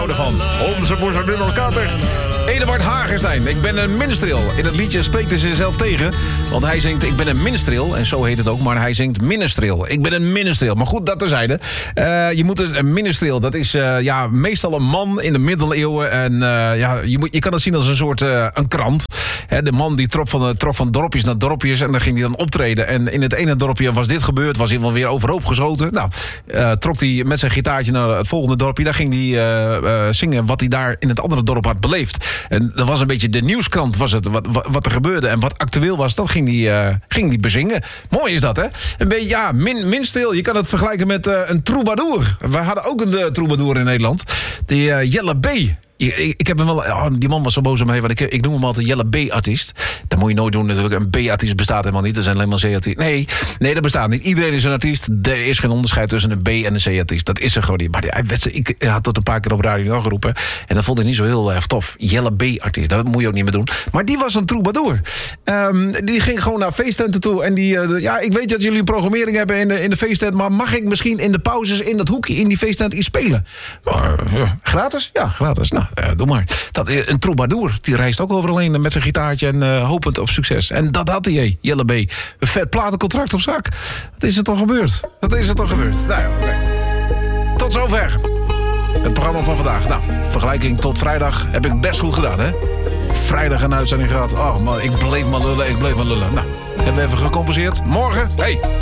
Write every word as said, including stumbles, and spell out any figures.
hou ervan. Onze moest er nu nog kater. Eduard Hagenstein, ik ben een minstreel. In het liedje spreekt hij zichzelf tegen. Want hij zingt, ik ben een minstreel. En zo heet het ook, maar hij zingt minstreel. Ik ben een minstreel. Maar goed, dat terzijde. Uh, je moet dus, een minstreel, dat is uh, ja, meestal een man in de middeleeuwen. En uh, ja, je, moet, je kan het zien als een soort uh, een krant. He, de man die trok van, trok van dorpjes naar dorpjes. En dan ging hij dan optreden. En in het ene dorpje was dit gebeurd. Was hij wel weer overhoop geschoten. Nou, uh, trok hij met zijn gitaartje naar het volgende dorpje. Daar ging hij uh, uh, zingen wat hij daar in het andere dorp had beleefd. En dat was een beetje de nieuwskrant, was het, wat, wat er gebeurde. En wat actueel was, dat ging hij, uh, ging hij bezingen. Mooi is dat, hè? Een beetje, ja, min, minstreel. Je kan het vergelijken met uh, een troubadour. We hadden ook een uh, troubadour in Nederland. Die uh, Jelle B. Ik, ik heb hem wel... Oh, die man was zo boos om me, want ik, ik noem hem altijd Jelle B-artiest. Dat moet je nooit doen natuurlijk. Een B-artiest bestaat helemaal niet. Er zijn alleen maar C-artiesten. Nee, nee, dat bestaat niet. Iedereen is een artiest. Er is geen onderscheid tussen een B- en een C-artiest. Dat is er gewoon niet. Maar hij, ik had tot een paar keer op radio geroepen. En dat vond ik niet zo heel erg tof. Jelle B-artiest. Dat moet je ook niet meer doen. Maar die was een troubadour. Um, die ging gewoon naar feesttenten toe. En die... Uh, ja, ik weet dat jullie een programmering hebben in de, in de feesttent. Maar mag ik misschien in de pauzes in dat hoekje in die feesttent iets spelen? Maar, uh, gratis? Ja, gratis. Nou. Uh, doe maar. Dat, een troubadour, die reist ook overal heen met zijn gitaartje en uh, hopend op succes. En dat had hij, Jelle B. Een vet platencontract op zak. Wat is er toch gebeurd? Wat is er toch gebeurd? Nou, okay. Tot zover. Het programma van vandaag. Nou, vergelijking tot vrijdag heb ik best goed gedaan, hè? Vrijdag een uitzending gehad. Oh man, ik bleef maar lullen, ik bleef maar lullen. Nou, hebben we even gecompenseerd. Morgen, hey!